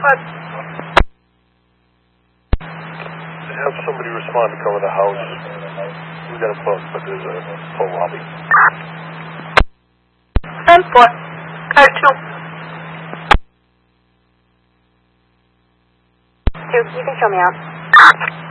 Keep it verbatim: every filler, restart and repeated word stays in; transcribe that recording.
What? Have somebody respond to cover the house. We got a bug, but there's a full lobby. ten four. Car two. Two, you can show me out.